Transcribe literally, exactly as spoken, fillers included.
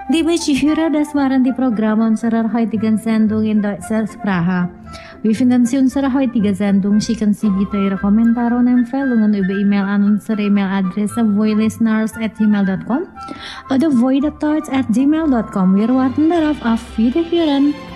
Die besyuhura das waren die Programme unserer heutigen Sendung in deutscher Sprache. Wir finden Sie unsere heutige Sendung. Schicken Sie bitte Ihre Kommentare und Empfehlungen über E-Mail an unsere E-Mail-Adresse voilisteners at gmail dot com oder voidetalks at gmail dot com. Wir warten darauf. Auf Wiederhören!